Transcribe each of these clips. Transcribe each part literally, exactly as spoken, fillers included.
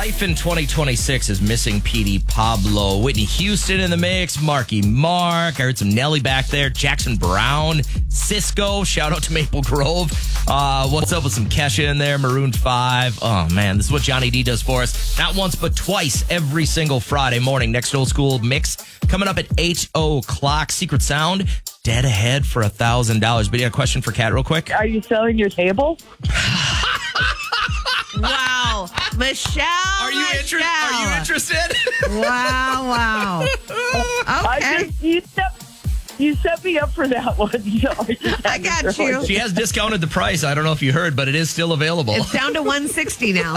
Life in twenty twenty-six is missing Petey Pablo. Whitney Houston in the mix. Marky Mark. I heard some Nelly back there. Jackson Brown. Cisco. Shout out to Maple Grove. Uh, what's up with some Kesha in there? Maroon five. Oh, man. This is what Johnny D does for us. Not once, but twice every single Friday morning. Next Old School Mix coming up at eight o'clock. Secret Sound. Dead ahead for one thousand dollars. But you got a question for Kat real quick? Are you selling your table? Wow. Michelle, Are you, inter- Michelle. are you interested? Wow, wow. I Okay. just, you, set, you set me up for that one. So I, just I had to got throw you. it. She has discounted the price. I don't know if you heard, but it is still available. It's down to one sixty now.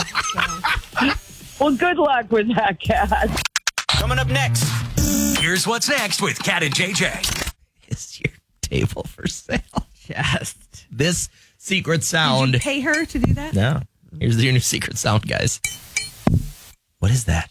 Well, good luck with that, Kat. Coming up next, here's what's next with Kat and J J. Is your table for sale? Just. This secret sound. Did you pay her to do that? No. Here's your new secret sound, guys. What is that?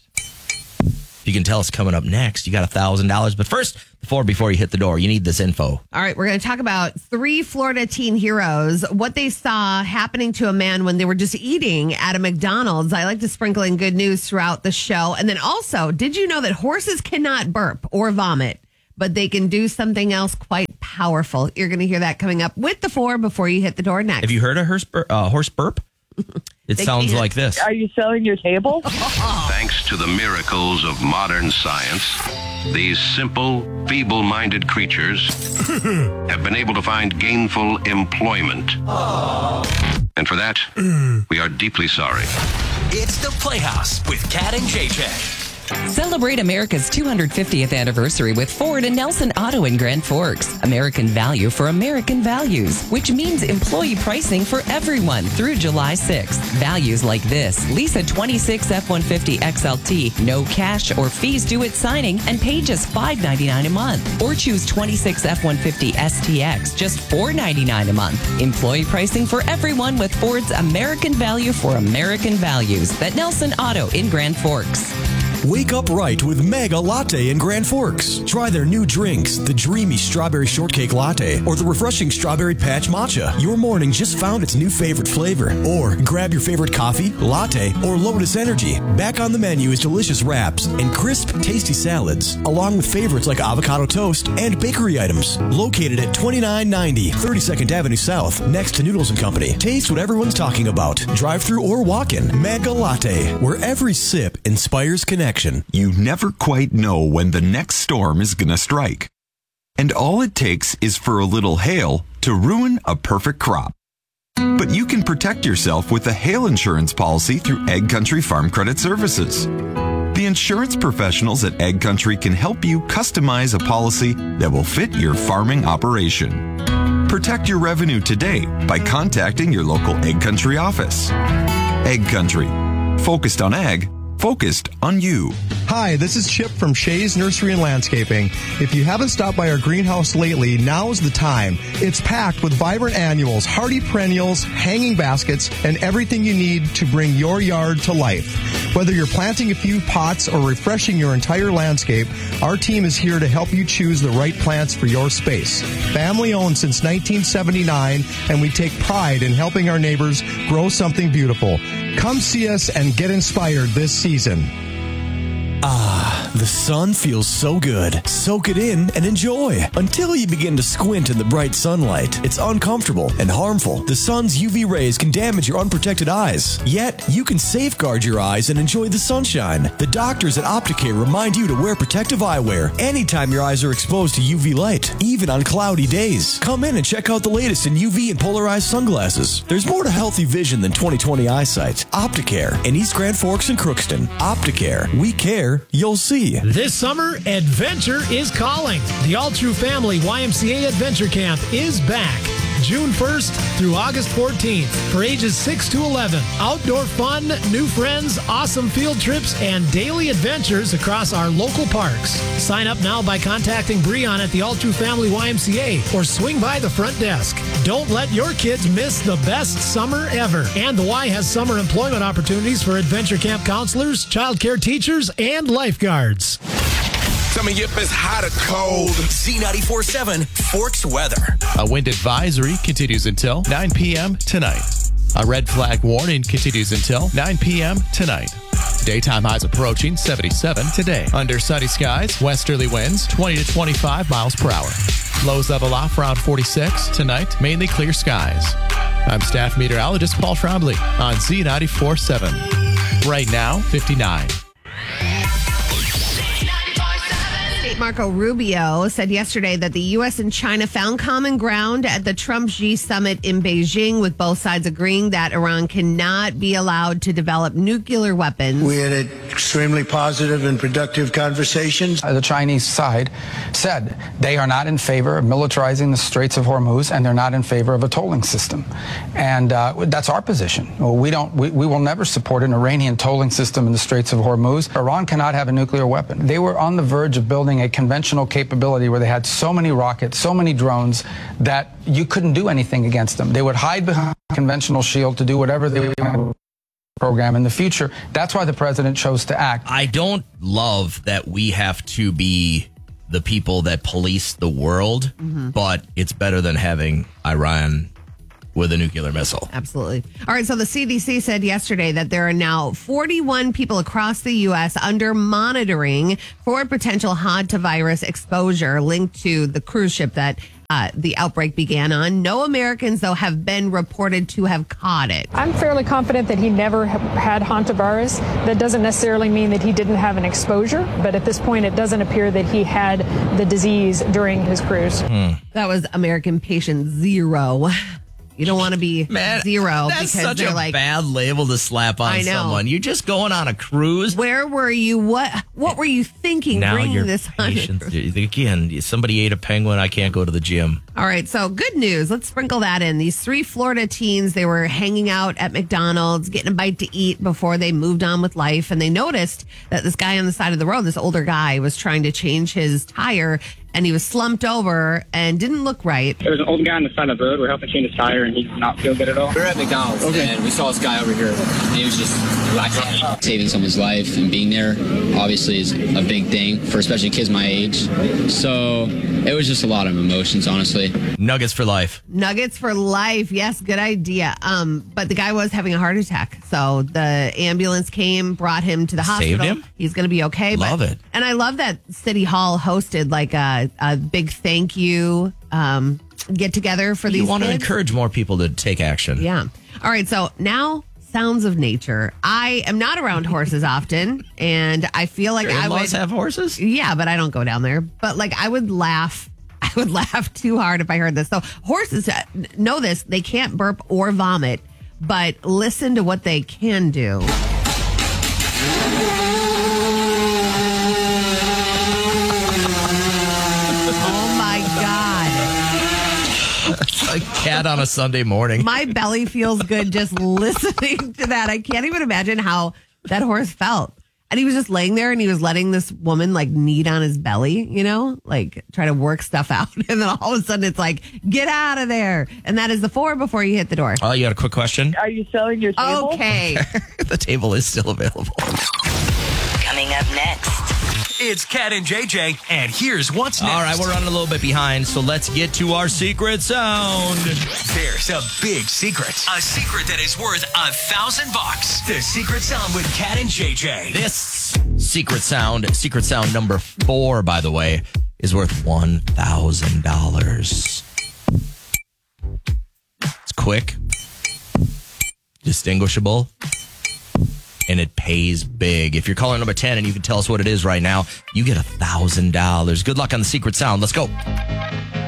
If you can tell us coming up next, you got one thousand dollars. But first, before before you hit the door, you need this info. All right, we're going to talk about three Florida teen heroes, what they saw happening to a man when they were just eating at a McDonald's. I like to sprinkle in good news throughout the show. And then also, did you know that horses cannot burp or vomit, but they can do something else quite powerful? You're going to hear that coming up with the four before you hit the door next. Have you heard a horse, bur- uh, horse burp? It They sounds can't. like this. Are you selling your table? Thanks to the miracles of modern science, these simple, feeble-minded creatures have been able to find gainful employment. And for that, we are deeply sorry. It's the Playhouse with Kat and J J. Celebrate America's two hundred fiftieth anniversary with Ford and Nelson Auto in Grand Forks. American value for American values, which means employee pricing for everyone through July sixth. Values like this: lease a twenty-six F one fifty X L T, no cash or fees due at signing, and pay just five ninety-nine a month. Or choose twenty-six F one fifty S T X, just four ninety-nine a month. Employee pricing for everyone with Ford's American value for American values. At Nelson Auto in Grand Forks. Wake up right with Mega Latte in Grand Forks. Try their new drinks, the dreamy strawberry shortcake latte or the refreshing strawberry patch matcha. Your morning just found its new favorite flavor. Or grab your favorite coffee, latte, or Lotus Energy. Back on the menu is delicious wraps and crisp, tasty salads, along with favorites like avocado toast and bakery items. Located at twenty-nine ninety thirty-second Avenue South, next to Noodles and Company. Taste what everyone's talking about. Drive-through or walk-in. Mega Latte, where every sip inspires connection. You never quite know when the next storm is going to strike. And all it takes is for a little hail to ruin a perfect crop. But you can protect yourself with a hail insurance policy through Egg Country Farm Credit Services. The insurance professionals at Egg Country can help you customize a policy that will fit your farming operation. Protect your revenue today by contacting your local Egg Country office. Egg Country. Focused on ag. Focused on you. Hi, this is Chip from Shays Nursery and Landscaping. If you haven't stopped by our greenhouse lately, now's the time. It's packed with vibrant annuals, hardy perennials, hanging baskets, and everything you need to bring your yard to life. Whether you're planting a few pots or refreshing your entire landscape, our team is here to help you choose the right plants for your space. Family owned since nineteen seventy-nine, and we take pride in helping our neighbors grow something beautiful. Come see us and get inspired this season. Ah, the sun feels so good. Soak it in and enjoy until you begin to squint in the bright sunlight. It's uncomfortable and harmful. The sun's U V rays can damage your unprotected eyes. Yet, you can safeguard your eyes and enjoy the sunshine. The doctors at Opticare remind you to wear protective eyewear anytime your eyes are exposed to U V light, even on cloudy days. Come in and check out the latest in U V and polarized sunglasses. There's more to healthy vision than twenty twenty eyesight. Opticare in East Grand Forks and Crookston. Opticare. We care. You'll see. This summer, adventure is calling. The All True Family Y M C A Adventure Camp is back. June first through August fourteenth for ages six to eleven. Outdoor fun, new friends, awesome field trips, and daily adventures across our local parks. Sign up now by contacting Breon at the All True Family Y M C A or swing by the front desk. Don't let your kids miss the best summer ever. And the Y has summer employment opportunities for adventure camp counselors, child care teachers, and lifeguards. Tell me if it's hot or cold. Z ninety-four point seven Forks weather. A wind advisory continues until nine p.m. tonight. A red flag warning continues until nine p.m. tonight. Daytime highs approaching seventy-seven today. Under sunny skies, westerly winds twenty to twenty-five miles per hour. Lows level off around forty-six. Tonight, mainly clear skies. I'm staff meteorologist Paul Trombley on Z ninety-four point seven. Right now, fifty-nine. Marco Rubio said yesterday that the U S and China found common ground at the Trump-Xi summit in Beijing, with both sides agreeing that Iran cannot be allowed to develop nuclear weapons. We had extremely positive and productive conversations. The Chinese side said they are not in favor of militarizing the Straits of Hormuz, and they're not in favor of a tolling system. And uh, that's our position. We don't. We, we will never support an Iranian tolling system in the Straits of Hormuz. Iran cannot have a nuclear weapon. They were on the verge of building a conventional capability where they had so many rockets, so many drones, that you couldn't do anything against them. They would hide behind a conventional shield to do whatever they wanted. Program in the future. That's why the president chose to act. I don't love that we have to be the people that police the world, mm-hmm. but it's better than having Iran with a nuclear missile. Absolutely. All right, so the C D C said yesterday that there are now forty-one people across the U S under monitoring for potential hantavirus exposure linked to the cruise ship that uh, the outbreak began on. No Americans, though, have been reported to have caught it. I'm fairly confident that he never had hantavirus. That doesn't necessarily mean that he didn't have an exposure, but at this point, it doesn't appear that he had the disease during his cruise. Hmm. That was American patient zero. You don't want to be Man, zero that's because such they're a like, bad label to slap on I know. someone. You're just going on a cruise. Where were you? What What were you thinking? Now bringing you're this on? patient. Again, somebody ate a penguin. I can't go to the gym. All right, so good news. Let's sprinkle that in. These three Florida teens, they were hanging out at McDonald's, getting a bite to eat before they moved on with life, and they noticed that this guy on the side of the road, this older guy, was trying to change his tire, and he was slumped over and didn't look right. There was an old guy on the side of the road. We're helping change his tire, and he did not feel good at all. We were at McDonald's, okay. and we saw this guy over here, and he was just relaxing. Saving someone's life and being there, obviously, is a big thing for especially kids my age. So it was just a lot of emotions, honestly. Nuggets for life. Nuggets for life. Yes, good idea. Um, but the guy was having a heart attack. So the ambulance came, brought him to the hospital. Saved him? He's going to be okay. Love but, it. And I love that City Hall hosted like a, a big thank you um, get together for these You want kids. to encourage more people to take action. Yeah. All right. So now, sounds of nature. I am not around horses often, and I feel like Your I in-laws would have horses? Yeah, but I don't go down there. But like I would laugh. I would laugh too hard if I heard this. So horses uh, know this. They can't burp or vomit, but listen to what they can do. Oh my God. It's like cat on a Sunday morning. My belly feels good just listening to that. I can't even imagine how that horse felt. And he was just laying there and he was letting this woman like knead on his belly, you know, like try to work stuff out. And then all of a sudden it's like, get out of there. And that is the four before you hit the door. Oh, you got a quick question? Are you selling your table? Okay. The table is still available. Coming up next. It's Cat and J J, and here's what's next. All right, we're running a little bit behind, so let's get to our secret sound. There's a big secret. A secret that is worth a thousand bucks. The secret sound with Cat and J J. This secret sound, secret sound number four, by the way, is worth one thousand dollars. It's quick, distinguishable, and it pays big. If you're calling number ten and you can tell us what it is right now, you get one thousand dollars. Good luck on the secret sound. Let's go.